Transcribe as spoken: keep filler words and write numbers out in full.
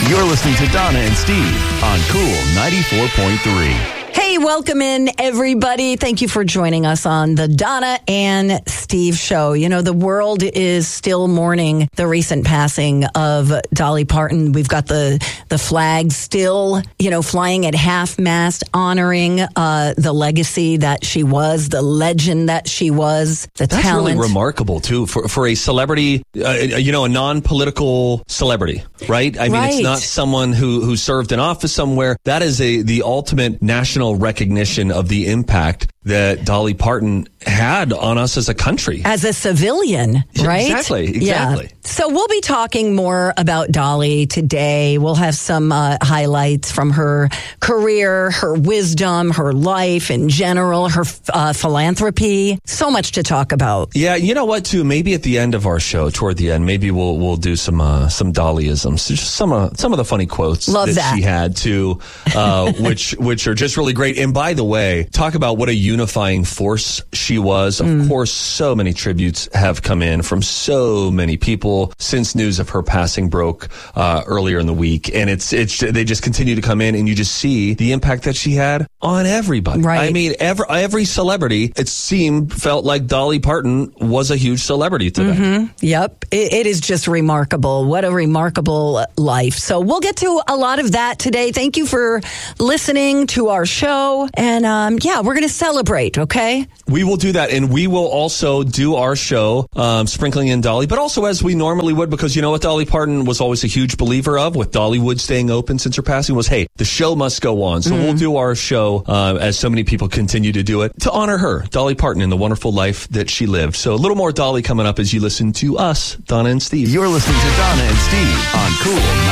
You're listening to Donna and Steve on Cool ninety-four point three. Hey, welcome in, everybody. Thank you for joining us on the Donna and Steve show. You know, the world is still mourning the recent passing of Dolly Parton. We've got the the flag still, you know, flying at half-mast, honoring uh, the legacy that she was, the legend that she was, the That's talent. really remarkable, too, for, for a celebrity, uh, you know, a non-political celebrity, right? I mean, Right. it's not someone who, who served in office somewhere. That is a the ultimate national recognition of the impact that Dolly Parton had on us as a country. As a civilian, right? Exactly, exactly. Yeah. So we'll be talking more about Dolly today. We'll have some uh, highlights from her career, her wisdom, her life in general, her uh, philanthropy. So much to talk about. Yeah, you know what, too? Maybe at the end of our show, toward the end, maybe we'll we'll do some uh, some Dollyisms, just some uh, some of the funny quotes Love that, that. she had too, uh, which which are just really great. And by the way, talk about what a unifying force she was. Of Mm. course, so many tributes have come in from so many people since news of her passing broke uh, earlier in the week, and it's it's they just continue to come in, and you just see the impact that she had on everybody. Right. I mean, every every celebrity, it seemed, felt like Dolly Parton was a huge celebrity today. Mm-hmm. Yep. It, it is just remarkable. What a remarkable life. So we'll get to a lot of that today. Thank you for listening to our show. And um, yeah, we're going to celebrate, okay? We will do that, and we will also do our show, um, sprinkling in Dolly, but also as we normally would, because you know what Dolly Parton was always a huge believer of, with Dollywood staying open since her passing, was, hey, the show must go on. So mm. we'll do our show, uh, as so many people continue to do it, to honor her, Dolly Parton, and the wonderful life that she lived. So a little more Dolly coming up as you listen to us, Donna and Steve. You're listening to Donna and Steve